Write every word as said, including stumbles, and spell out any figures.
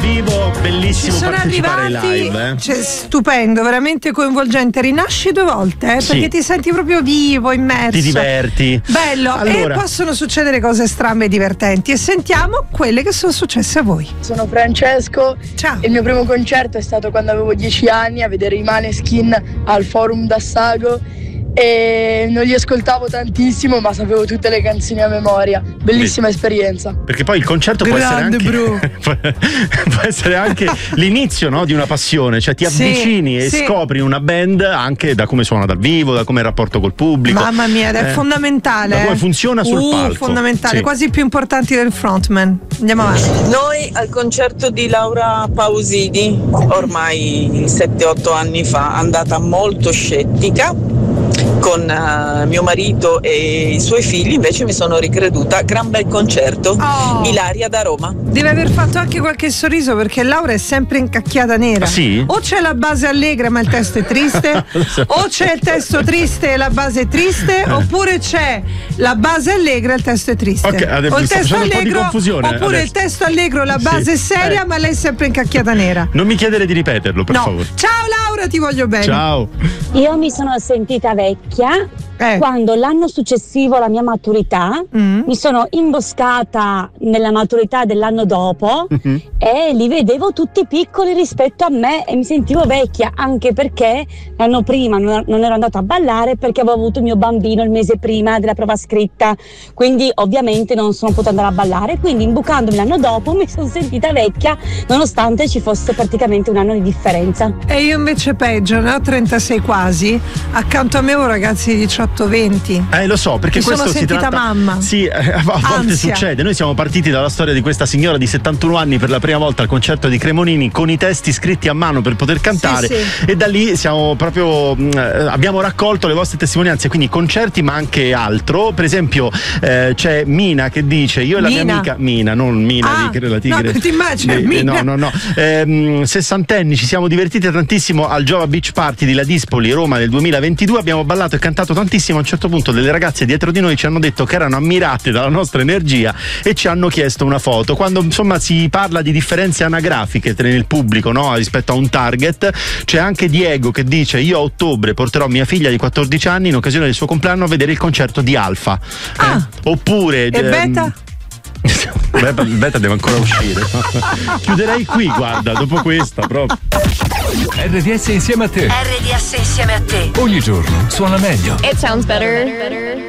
vivo, bellissimo Ci sono partecipare ai arrivati, live. Eh? Cioè, stupendo, veramente coinvolgente. Rinasci due volte, eh, Sì. perché ti senti proprio vivo, immerso. Ti diverti. Bello. Allora. E possono succedere cose strambe e divertenti. E sentiamo quelle che sono successe a voi. Sono Francesco. Ciao. Il mio primo concerto è stato quando avevo dieci anni a vedere i Maneskin al Forum d'Assago e non li ascoltavo tantissimo, ma sapevo tutte le canzoni a memoria. Bellissima esperienza. Perché poi il concerto Grande, può essere anche può essere anche l'inizio, no, di una passione, cioè ti Sì, avvicini e sì. scopri una band anche da come suona dal vivo, da come è il rapporto col pubblico. Mamma mia, è Eh, fondamentale. da come eh. funziona sul uh, palco. fondamentale, Sì. quasi più importanti del frontman. Andiamo avanti. Noi al concerto di Laura Pausini, ormai sette otto anni fa, andata molto scettica, con uh, mio marito e i suoi figli, invece mi sono ricreduta. Gran bel concerto. Oh. Ilaria da Roma. Deve aver fatto anche qualche sorriso, perché Laura è sempre incacchiata nera. Ah, sì? O c'è la base allegra ma il testo è triste, o c'è il testo triste e la base è triste, oppure c'è la base allegra e il testo è triste. Ok, adesso o il sto testo facendo un po' di allegro, confusione, oppure adesso. il testo allegro, la Sì. base è seria, Eh. ma lei è sempre incacchiata nera. Non mi chiedere di ripeterlo, per no. favore. Ciao Laura, ti voglio bene. Ciao. Io mi sono sentita vecchia Eh. quando l'anno successivo alla mia maturità Mm. mi sono imboscata nella maturità dell'anno dopo Mhm. e li vedevo tutti piccoli rispetto a me e mi sentivo vecchia, anche perché l'anno prima non non ero andata a ballare perché avevo avuto il mio bambino il mese prima della prova scritta, quindi ovviamente non sono potuta andare a ballare, quindi imbucandomi l'anno dopo mi sono sentita vecchia nonostante ci fosse praticamente un anno di differenza. E io invece peggio, ne ho trentasei quasi. Accanto a me ho ragazzi di diciotto venti. Eh, lo so, perché Mi questo sono si sentita tratta. mamma. Sì, eh, a volte Ansia. succede. Noi siamo partiti dalla storia di questa signora di settantuno anni per la prima volta al concerto di Cremonini con i testi scritti a mano per poter cantare. Sì, sì. E da lì siamo proprio mh, eh, abbiamo raccolto le vostre testimonianze, quindi concerti ma anche altro. Per esempio eh, c'è Mina che dice: io e la mia Mina. amica Mina, non Mina Ah, di la tigre. no, ti immagini, Eh, Mina. No, no, no. Ehm, sessantenni, ci siamo divertiti tantissimo al Giova Beach Party di Ladispoli, Roma nel duemilaventidue. Abbiamo ballato e cantato tantissimo. A un certo punto delle ragazze dietro di noi ci hanno detto che erano ammirate dalla nostra energia e ci hanno chiesto una foto. Quando insomma si parla di differenze anagrafiche tra nel pubblico, no, rispetto a un target, c'è anche Diego che dice: io a ottobre porterò mia figlia di quattordici anni in occasione del suo compleanno a vedere il concerto di Alfa. Ah. Eh? Oppure E ehm, Beta? Beh, il beta deve ancora uscire. Chiuderei qui, guarda, dopo questa proprio. R D S insieme a te. R D S insieme a te. Ogni giorno suona meglio. It sounds better.